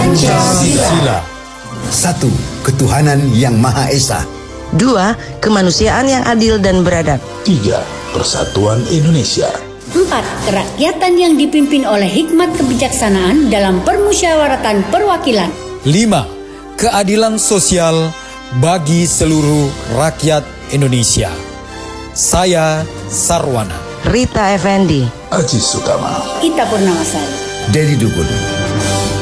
Pancasila. 1. Ketuhanan yang Maha Esa. 2. Kemanusiaan yang adil dan beradab. 3. Persatuan Indonesia. 4. Kerakyatan yang dipimpin oleh hikmat kebijaksanaan dalam permusyawaratan perwakilan. 5. Keadilan sosial bagi seluruh rakyat Indonesia. Saya Sarwana. Rita Effendi. Aziz Sutama. Ita Purnamasari. Dedi Dukun.